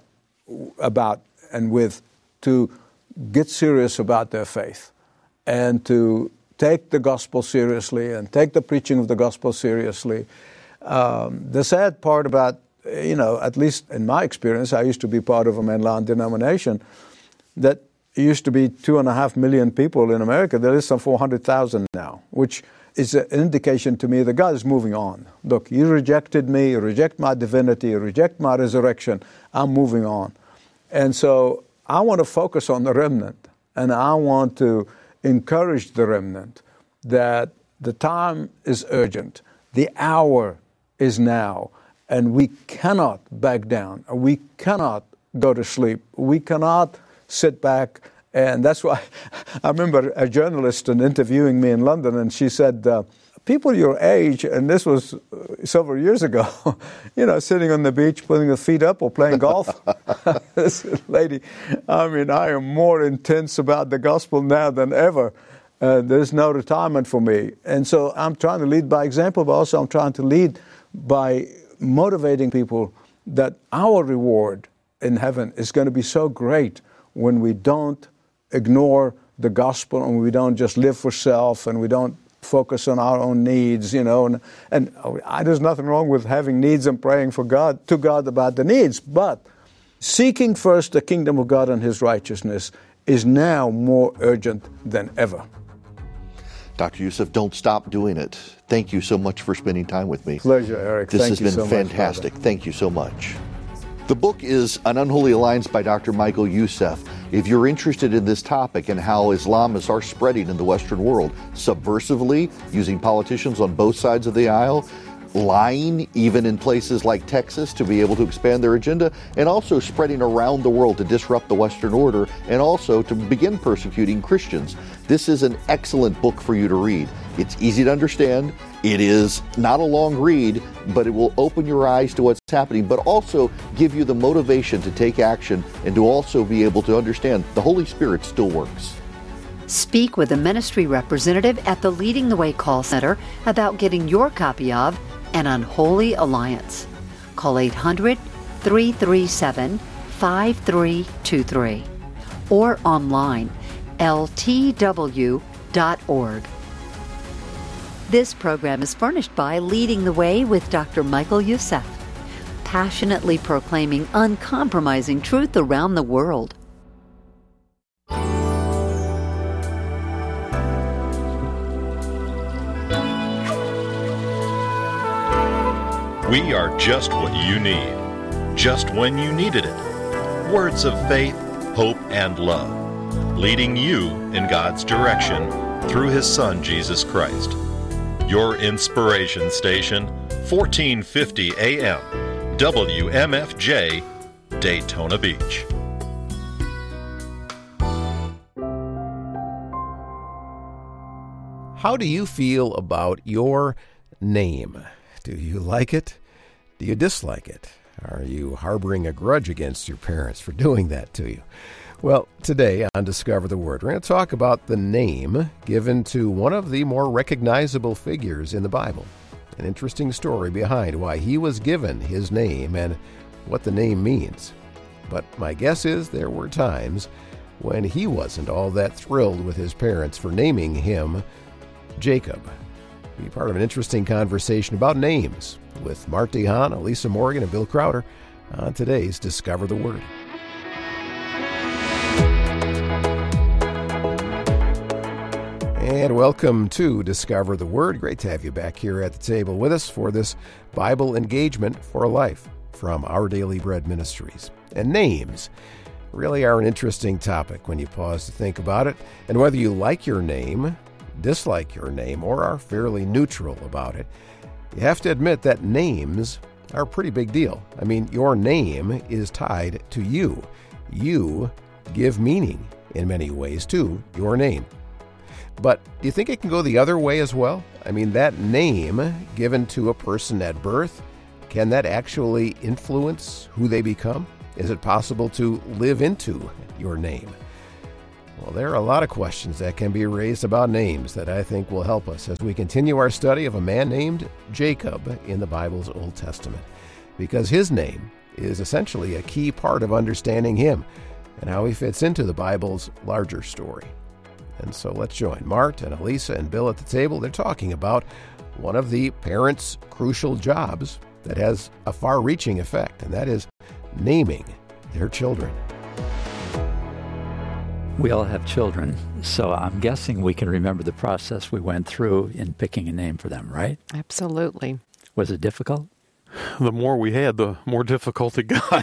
about and with to get serious about their faith and to take the gospel seriously and take the preaching of the gospel seriously. Um, the sad part about, you know, at least in my experience, I used to be part of a mainline denomination that used to be two and a half million people in America. There is some four hundred thousand now, which is an indication to me that God is moving on. Look, you rejected me, you reject my divinity, you reject my resurrection. I'm moving on. And so I want to focus on the remnant, and I want to encourage the remnant that the time is urgent. The hour is now, and we cannot back down. We cannot go to sleep. We cannot sit back. And that's why I remember a journalist interviewing me in London, and she said, uh, people your age, and this was several years ago, you know, sitting on the beach, putting their feet up or playing golf. This lady, I mean, I am more intense about the gospel now than ever. Uh, there's no retirement for me. And so I'm trying to lead by example, but also I'm trying to lead by motivating people that our reward in heaven is going to be so great when we don't ignore the gospel and we don't just live for self and we don't focus on our own needs, you know. And, and I, there's nothing wrong with having needs and praying for God, to God about the needs. But seeking first the kingdom of God and His righteousness is now more urgent than ever. Doctor Youssef, don't stop doing it. Thank you so much for spending time with me. Pleasure, Eric. This Thank has you been so fantastic. Much, Thank you so much. The book is An Unholy Alliance by Doctor Michael Youssef. If you're interested in this topic and how Islamists are spreading in the Western world subversively, using politicians on both sides of the aisle, lying even in places like Texas to be able to expand their agenda, and also spreading around the world to disrupt the Western order and also to begin persecuting Christians, this is an excellent book for you to read. It's easy to understand. It is not a long read, but it will open your eyes to what's happening, but also give you the motivation to take action and to also be able to understand the Holy Spirit still works. Speak with a ministry representative at the Leading the Way call center about getting your copy of An Unholy Alliance. Call eight hundred, three three seven, five three two three or online L T W dot org. This program is furnished by Leading the Way with Doctor Michael Youssef, passionately proclaiming uncompromising truth around the world. We are just what you need, just when you needed it. Words of faith, hope, and love, leading you in God's direction through His Son, Jesus Christ. Your inspiration station, fourteen fifty A M, W M F J, Daytona Beach. How do you feel about your name? Do you like it? Do you dislike it? Are you harboring a grudge against your parents for doing that to you? Well, today on Discover the Word, we're going to talk about the name given to one of the more recognizable figures in the Bible. An interesting story behind why he was given his name and what the name means. But my guess is there were times when he wasn't all that thrilled with his parents for naming him Jacob. Be part of an interesting conversation about names with Marty Hahn, Elisa Morgan, and Bill Crowder on today's Discover the Word. And welcome to Discover the Word. Great to have you back here at the table with us for this Bible engagement for life from Our Daily Bread Ministries. And names really are an interesting topic when you pause to think about it. And whether you like your name, dislike your name, or are fairly neutral about it, you have to admit that names are a pretty big deal. I mean, your name is tied to you. you give meaning in many ways to your name. But do you think it can go the other way as well? I mean, that name given to a person at birth, can that actually influence who they become? Is it possible to live into your name? Well, there are a lot of questions that can be raised about names that I think will help us as we continue our study of a man named Jacob in the Bible's Old Testament, because his name is essentially a key part of understanding him and how he fits into the Bible's larger story. And so let's join Mart and Elisa and Bill at the table. They're talking about one of the parents' crucial jobs that has a far-reaching effect, and that is naming their children. We all have children, so I'm guessing we can remember the process we went through in picking a name for them, right? Absolutely. Was it difficult? The more we had, the more difficult it got.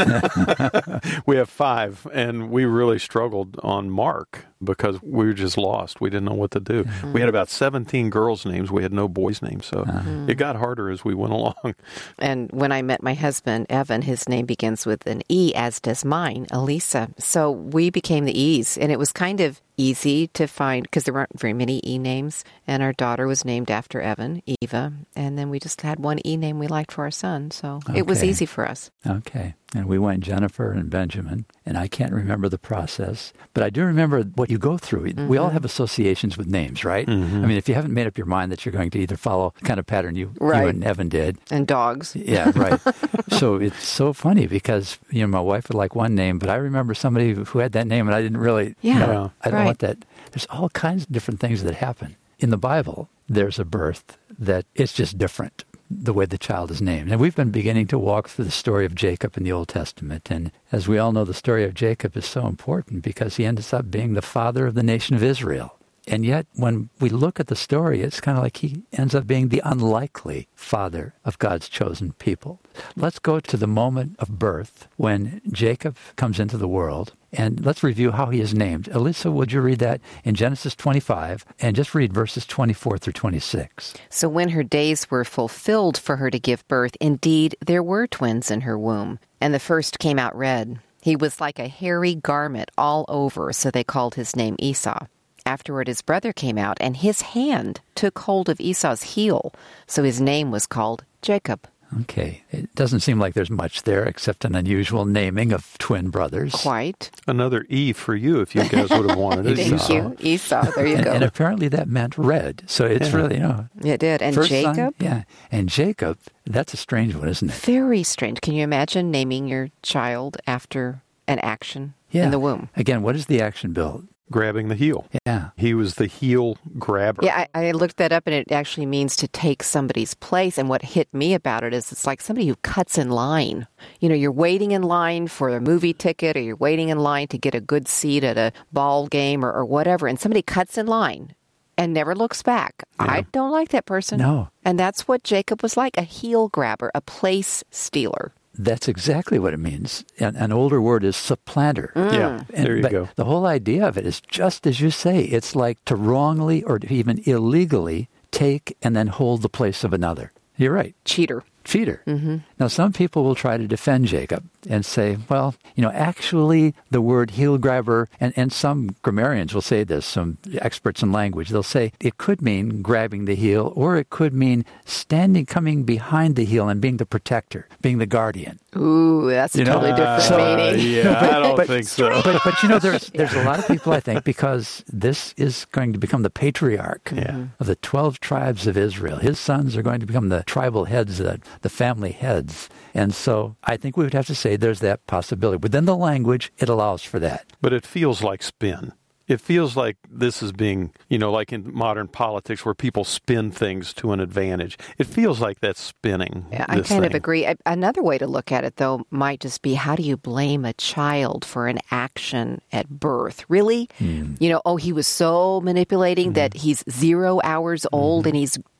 We have five, and we really struggled on Mark because we were just lost. We didn't know what to do. Mm-hmm. We had about seventeen girls' names. We had no boys' names, so mm-hmm. it got harder as we went along. And when I met my husband, Evan, his name begins with an E, as does mine, Elisa. So we became the E's, and it was kind of easy to find because there weren't very many E names, and our daughter was named after Evan, Eva, and then we just had one E name we liked for our son, so okay. It was easy for us. Okay. And we went Jennifer and Benjamin, and I can't remember the process, but I do remember what you go through. Mm-hmm. We all have associations with names, right? Mm-hmm. I mean, if you haven't made up your mind that you're going to either follow the kind of pattern you, right. you and Evan did. And dogs. Yeah, right. So it's so funny because, you know, my wife would like one name, but I remember somebody who had that name and I didn't really, yeah, you know, I don't right. want that. There's all kinds of different things that happen. In the Bible, there's a birth that it's just different, the way the child is named. And we've been beginning to walk through the story of Jacob in the Old Testament. And as we all know, the story of Jacob is so important because he ends up being the father of the nation of Israel. And yet, when we look at the story, it's kind of like he ends up being the unlikely father of God's chosen people. Let's go to the moment of birth when Jacob comes into the world, and let's review how he is named. Elisa, would you read that in Genesis twenty-five, and just read verses twenty-four through twenty-six. So when her days were fulfilled for her to give birth, indeed there were twins in her womb, and the first came out red. He was like a hairy garment all over, so they called his name Esau. Afterward, his brother came out, and his hand took hold of Esau's heel, so his name was called Jacob. Okay. It doesn't seem like there's much there except an unusual naming of twin brothers. Quite. Another E for you if you guys would have wanted it. Thank Esau. you. Esau. There you and, go. And apparently that meant red. So it's yeah. really, you know. It did. And first Jacob? Son, yeah. And Jacob, that's a strange one, isn't it? Very strange. Can you imagine naming your child after an action yeah. in the womb? Again, what is the action, Bill? Grabbing the heel. Yeah. He was the heel grabber. Yeah, I, I looked that up, and it actually means to take somebody's place. And what hit me about it is it's like somebody who cuts in line. You know, you're waiting in line for a movie ticket, or you're waiting in line to get a good seat at a ball game or, or whatever, and somebody cuts in line and never looks back. Yeah. I don't like that person. No. And that's what Jacob was like, a heel grabber, a place stealer. That's exactly what it means. An, an older word is supplanter. Mm. Yeah, and, there you but go. The whole idea of it is just as you say. It's like to wrongly or to even illegally take and then hold the place of another. You're right. Cheater. Cheater. Mm-hmm. Now, some people will try to defend Jacob and say, well, you know, actually the word heel grabber, and, and some grammarians will say this, some experts in language, they'll say it could mean grabbing the heel, or it could mean standing, coming behind the heel and being the protector, being the guardian. Ooh, that's a you know? totally different so, meaning. Yeah, but, I don't but, think so. But, but, you know, there's there's a lot of people, I think, because this is going to become the patriarch yeah. of the twelve tribes of Israel. His sons are going to become the tribal heads, the, the family heads. And so I think we would have to say there's that possibility. Within the language, it allows for that. But it feels like spin. It feels like this is being, you know, like in modern politics where people spin things to an advantage. It feels like that's spinning. Yeah, I this kind thing. of agree. Another way to look at it, though, might just be how do you blame a child for an action at birth? Really? Mm. You know, oh, he was so manipulating mm. that he's zero hours old mm. and he's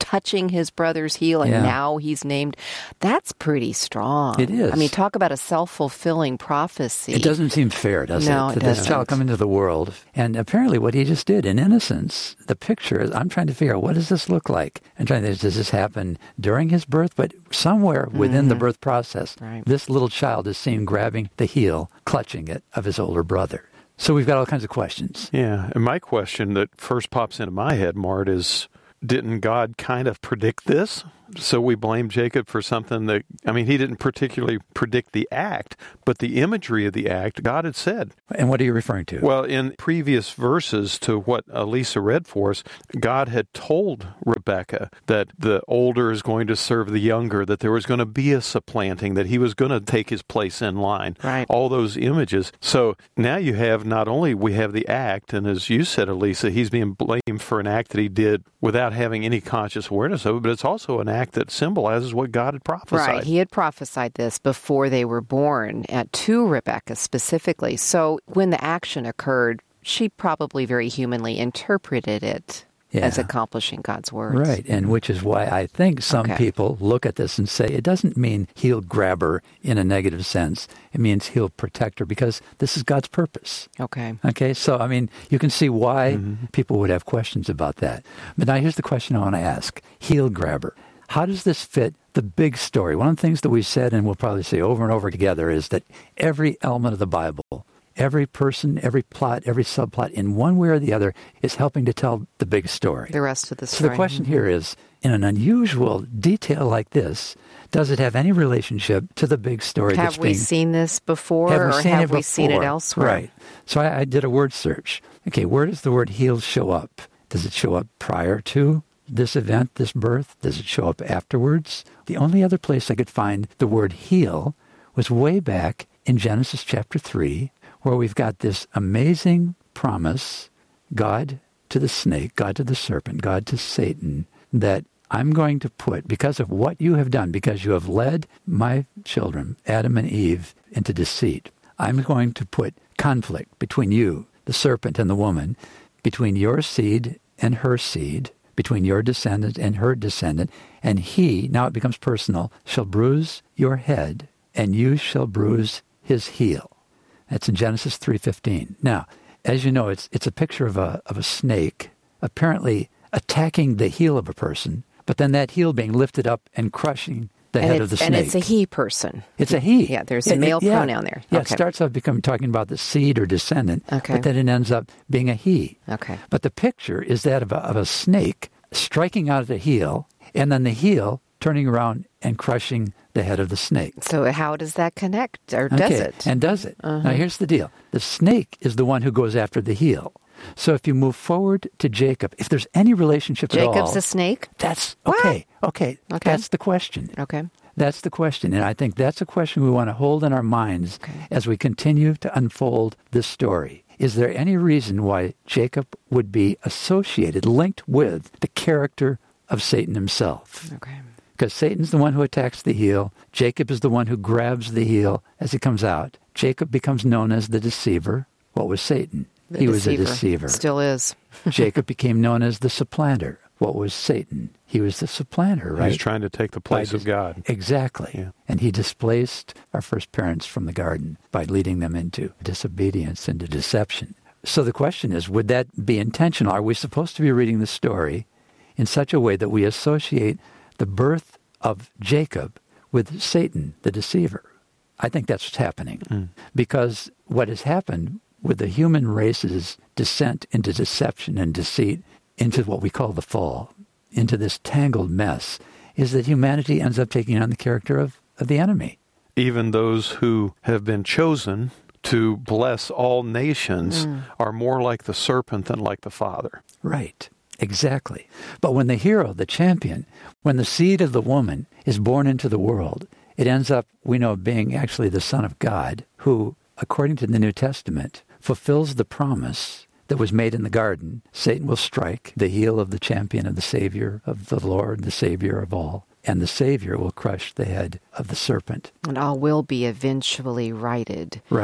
touching his brother's heel, and Yeah. now he's named. That's pretty strong. It is. I mean, talk about a self-fulfilling prophecy. It doesn't seem fair, does No, it? it That this doesn't. child come into the world. And apparently what he just did in innocence, the picture is, I'm trying to figure out, what does this look like? And trying to, does this happen during his birth? But somewhere within the Mhm. birth process, Right. this little child is seen grabbing the heel, clutching it, of his older brother. So we've got all kinds of questions. Yeah, and my question that first pops into my head, Mart, is didn't God kind of predict this? So we blame Jacob for something that, I mean, he didn't particularly predict the act, but the imagery of the act, God had said. And what are you referring to? Well, in previous verses to what Elisa read for us, God had told Rebekah that the older is going to serve the younger, that there was going to be a supplanting, that he was going to take his place in line. Right. All those images. So now you have not only we have the act, and as you said, Elisa, he's being blamed for an act that he did without having any conscious awareness of it, but it's also an act that symbolizes what God had prophesied. Right. He had prophesied this before they were born, at, to Rebekah specifically. So when the action occurred, she probably very humanly interpreted it Yeah. as accomplishing God's words. Right, and which is why I think some Okay. people look at this and say it doesn't mean he'll grab her in a negative sense. It means he'll protect her because this is God's purpose. Okay. Okay, so I mean, you can see why people would have questions about that. But now here's the question I want to ask. Heel grabber. How does this fit the big story? One of the things that we've said, and we'll probably say over and over together, is that every element of the Bible, every person, every plot, every subplot, in one way or the other, is helping to tell the big story. The rest of the So story. the question here is, in an unusual detail like this, does it have any relationship to the big story Have that's we being... seen this before, have we or seen have it we seen it before? elsewhere? Right. So I, I did a word search. Okay, where does the word heel show up? Does it show up prior to this event, this birth? Does it show up afterwards? The only other place I could find the word heel was way back in Genesis chapter three, where we've got this amazing promise, God to the snake, God to the serpent, God to Satan, that I'm going to put, because of what you have done, because you have led my children, Adam and Eve, into deceit, I'm going to put conflict between you, the serpent, and the woman, between your seed and her seed, between your descendant and her descendant, and he, now it becomes personal, shall bruise your head, and you shall bruise his heel. That's in Genesis three fifteen. Now, as you know, it's it's a picture of a of a snake apparently attacking the heel of a person, but then that heel being lifted up and crushing the and head of the it's- snake. And it's a he person. It's a he. Yeah, there's Yeah, a male yeah. pronoun there. Yeah, Okay. it starts off becoming talking about the seed or descendant, Okay. but then it ends up being a he. Okay. But the picture is that of a, of a snake striking out at the heel, and then the heel turning around and crushing the head of the snake. So how does that connect, or does Okay, it? And does it? Uh-huh. Now here's the deal. The snake is the one who goes after the heel. So if you move forward to Jacob, if there's any relationship at all... Jacob's a snake? That's, okay, okay, Okay. that's the question. Okay. That's the question. And I think that's a question we want to hold in our minds as we continue to unfold this story. Is there any reason why Jacob would be associated, linked with the character of Satan himself? Okay. Because Satan's the one who attacks the heel. Jacob is the one who grabs the heel as he comes out. Jacob becomes known as the deceiver. What was Satan? The he deceiver. was a deceiver. Still is. Jacob became known as the supplanter. What was Satan? He was the supplanter, right? He's trying to take the place By of God. Exactly. Yeah. And he displaced our first parents from the garden by leading them into disobedience, into deception. So the question is, would that be intentional? Are we supposed to be reading the story in such a way that we associate the birth of Jacob with Satan, the deceiver? I think that's what's happening. Mm. Because what has happened with the human race's descent into deception and deceit, into what we call the fall, into this tangled mess, is that humanity ends up taking on the character of, of the enemy. Even those who have been chosen to bless all nations Mm. are more like the serpent than like the father. Right. Exactly. But when the hero, the champion, when the seed of the woman is born into the world, it ends up, we know, being actually the Son of God, who, according to the New Testament, fulfills the promise that was made in the garden. Satan will strike the heel of the champion of the Savior, of the Lord, the Savior of all, and the Savior will crush the head of the serpent. And all will be eventually righted. Right.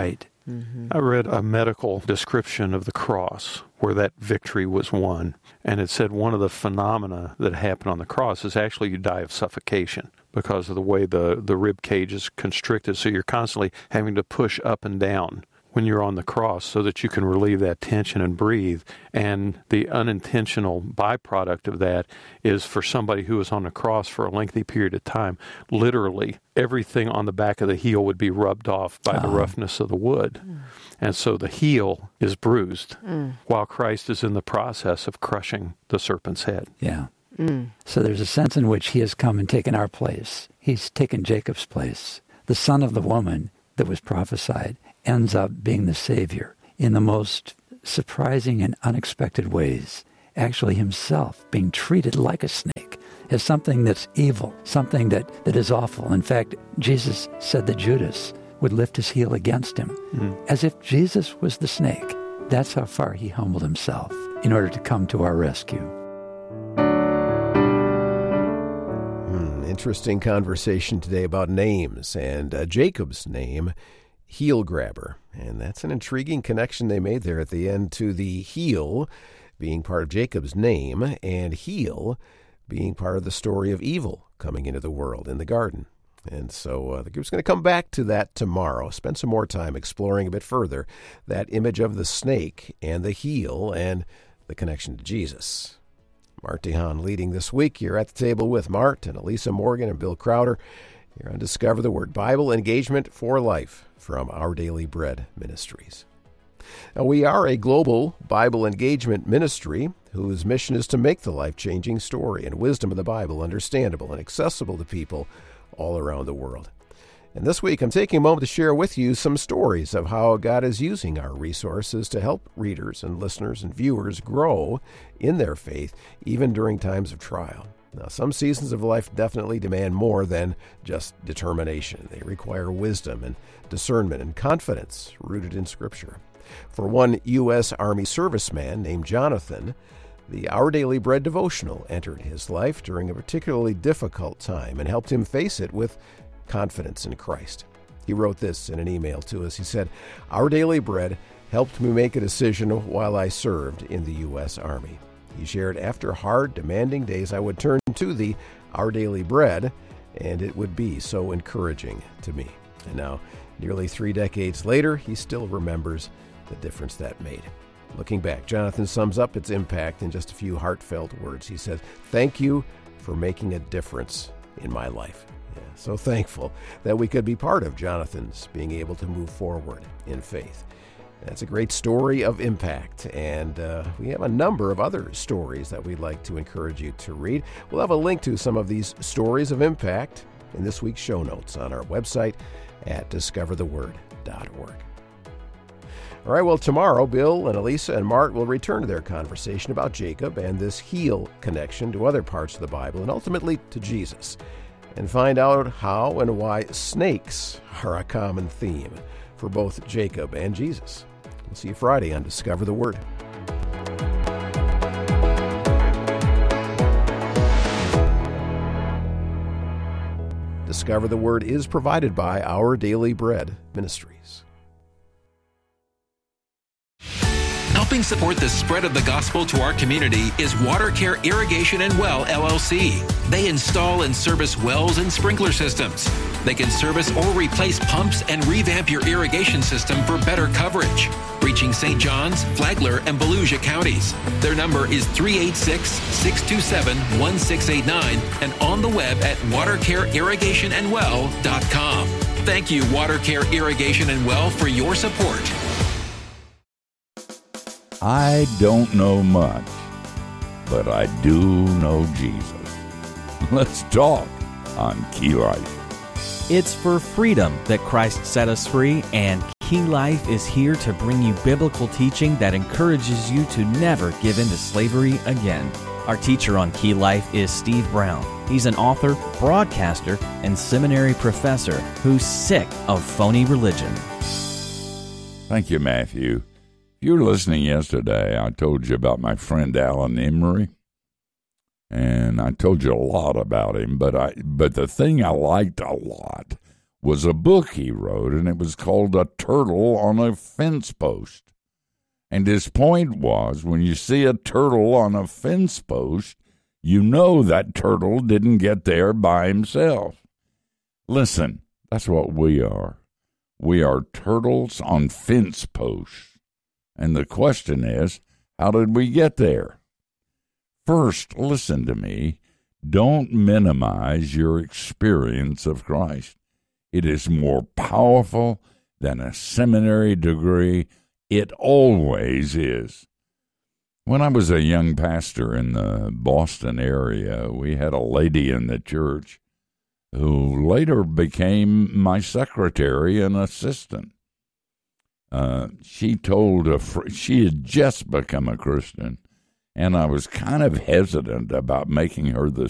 Mm-hmm. I read a medical description of the cross where that victory was won, and it said one of the phenomena that happened on the cross is actually you die of suffocation because of the way the, the rib cage is constricted, so you're constantly having to push up and down when you're on the cross so that you can relieve that tension and breathe. And the unintentional byproduct of that is for somebody who is on the cross for a lengthy period of time, literally everything on the back of the heel would be rubbed off by the Oh. roughness of the wood. Mm. And so the heel is bruised Mm. while Christ is in the process of crushing the serpent's head. Yeah. Mm. So there's a sense in which he has come and taken our place. He's taken Jacob's place. The son of the woman that was prophesied ends up being the Savior in the most surprising and unexpected ways, actually himself being treated like a snake, as something that's evil, something that, that is awful. In fact, Jesus said that Judas would lift his heel against him, Mm. as if Jesus was the snake. That's how far he humbled himself in order to come to our rescue. Hmm, interesting conversation today about names, and uh, Jacob's name, Heel Grabber. And that's an intriguing connection they made there at the end to the heel being part of Jacob's name and heel being part of the story of evil coming into the world in the garden. And so uh, the group's going to come back to that tomorrow, spend some more time exploring a bit further that image of the snake and the heel and the connection to Jesus. Mart DeHaan leading this week. You're at the table with Mart and Elisa Morgan and Bill Crowder. You're on Discover the Word, Bible Engagement for Life from Our Daily Bread Ministries. Now, we are a global Bible engagement ministry whose mission is to make the life-changing story and wisdom of the Bible understandable and accessible to people all around the world. And this week, I'm taking a moment to share with you some stories of how God is using our resources to help readers and listeners and viewers grow in their faith, even during times of trial. Now, some seasons of life definitely demand more than just determination. They require wisdom and discernment and confidence rooted in Scripture. For one U S Army serviceman named Jonathan, the Our Daily Bread devotional entered his life during a particularly difficult time and helped him face it with confidence in Christ. He wrote this in an email to us. He said, "Our Daily Bread helped me make a decision while I served in the U S Army." He shared, "After hard, demanding days, I would turn to the Our Daily Bread, and it would be so encouraging to me." And now, nearly three decades later, he still remembers the difference that made. Looking back, Jonathan sums up its impact in just a few heartfelt words. He says, "Thank you for making a difference in my life." Yeah, so thankful that we could be part of Jonathan's being able to move forward in faith. That's a great story of impact, and uh, we have a number of other stories that we'd like to encourage you to read. We'll have a link to some of these stories of impact in this week's show notes on our website at discover the word dot org. All right, well, tomorrow, Bill and Elisa and Mart will return to their conversation about Jacob and this heel connection to other parts of the Bible and ultimately to Jesus, and find out how and why snakes are a common theme for both Jacob and Jesus. We'll see you Friday on Discover the Word. Discover the Word is provided by Our Daily Bread Ministries. Helping support the spread of the gospel to our community is WaterCare Irrigation and Well, L L C. They install and service wells and sprinkler systems. They can service or replace pumps and revamp your irrigation system for better coverage. Reaching Saint Johns, Flagler, and Volusia counties. Their number is three eight six, six two seven, one six eight nine and on the web at water care irrigation and well dot com. Thank you, WaterCare Irrigation and Well, for your support. I don't know much, but I do know Jesus. Let's talk on Key Life. It's for freedom that Christ set us free, and Key Life is here to bring you biblical teaching that encourages you to never give in to slavery again. Our teacher on Key Life is Steve Brown. He's an author, broadcaster, and seminary professor who's sick of phony religion. Thank you, Matthew. If you were listening yesterday, I told you about my friend Alan Emery, and I told you a lot about him, but I but the thing I liked a lot was a book he wrote, and it was called A Turtle on a Fence Post. And his point was, when you see a turtle on a fence post, you know that turtle didn't get there by himself. Listen, that's what we are. We are turtles on fence posts. And the question is, how did we get there? First, listen to me. Don't minimize your experience of Christ. It is more powerful than a seminary degree. It always is. When I was a young pastor in the Boston area, we had a lady in the church who later became my secretary and assistant. Uh, she told a fr- she had just become a Christian, and I was kind of hesitant about making her the